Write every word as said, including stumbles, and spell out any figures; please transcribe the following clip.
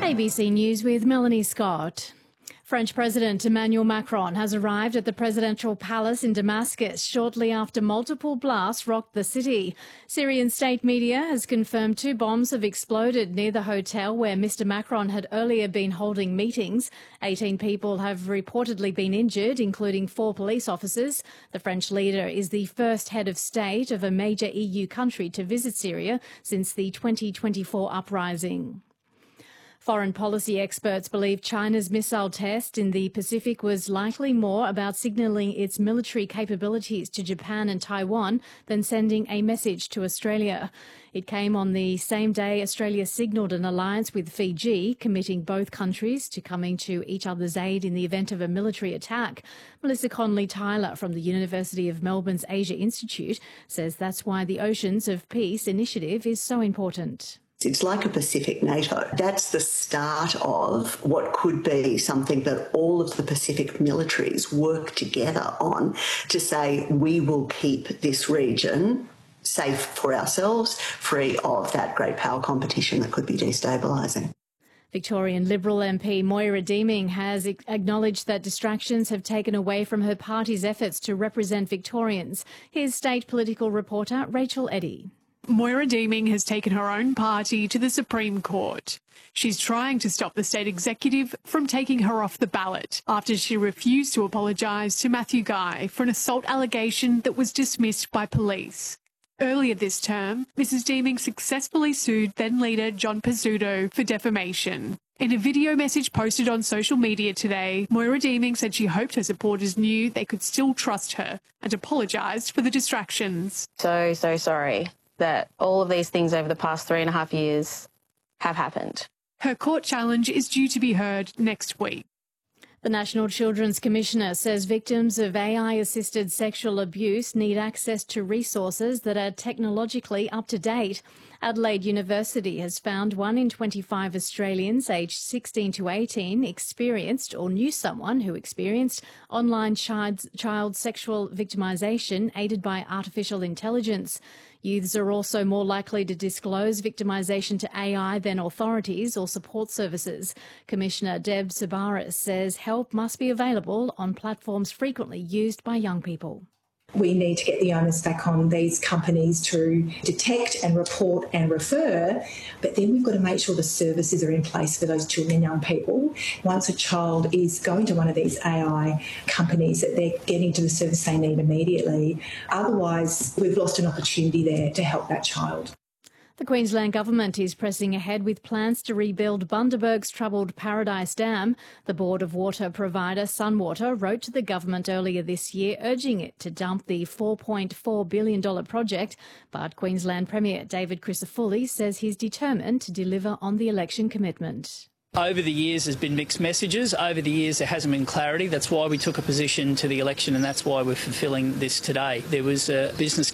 A B C News with Melanie Scott. French President Emmanuel Macron has arrived at the presidential palace in Damascus shortly after multiple blasts rocked the city. Syrian state media has confirmed two bombs have exploded near the hotel where Mister Macron had earlier been holding meetings. eighteen people have reportedly been injured, including four police officers. The French leader is the first head of state of a major E U country to visit Syria since the twenty twenty-four uprising. Foreign policy experts believe China's missile test in the Pacific was likely more about signalling its military capabilities to Japan and Taiwan than sending a message to Australia. It came on the same day Australia signalled an alliance with Fiji, committing both countries to coming to each other's aid in the event of a military attack. Melissa Conley-Tyler from the University of Melbourne's Asia Institute says that's why the Oceans of Peace initiative is so important. It's like a Pacific NATO. That's the start of what could be something that all of the Pacific militaries work together on to say we will keep this region safe for ourselves, free of that great power competition that could be destabilising. Victorian Liberal M P Moira Deeming has acknowledged that distractions have taken away from her party's efforts to represent Victorians. Here's state political reporter Rachel Eddy. Moira Deeming has taken her own party to the Supreme Court. She's trying to stop the state executive from taking her off the ballot after she refused to apologise to Matthew Guy for an assault allegation that was dismissed by police. Earlier this term, Missus Deeming successfully sued then-leader John Pizzuto for defamation. In a video message posted on social media today, Moira Deeming said she hoped her supporters knew they could still trust her and apologised for the distractions. So, so sorry that all of these things over the past three and a half years have happened. Her court challenge is due to be heard next week. The National Children's Commissioner says victims of A I-assisted sexual abuse need access to resources that are technologically up to date. Adelaide University has found one in twenty-five Australians aged sixteen to eighteen experienced or knew someone who experienced online child, child sexual victimisation aided by artificial intelligence. Youths are also more likely to disclose victimisation to A I than authorities or support services. Commissioner Deb Sabaris says help must be available on platforms frequently used by young people. We need to get the onus back on these companies to detect and report and refer, but then we've got to make sure the services are in place for those children and young people. Once a child is going to one of these A I companies, that they're getting to the service they need immediately. Otherwise, we've lost an opportunity there to help that child. The Queensland Government is pressing ahead with plans to rebuild Bundaberg's troubled Paradise Dam. The Board of Water provider Sunwater wrote to the government earlier this year urging it to dump the four point four billion dollars project, but Queensland Premier David Crisafulli says he's determined to deliver on the election commitment. Over the years, there's been mixed messages. Over the years, there hasn't been clarity. That's why we took a position to the election, and that's why we're fulfilling this today. There was a business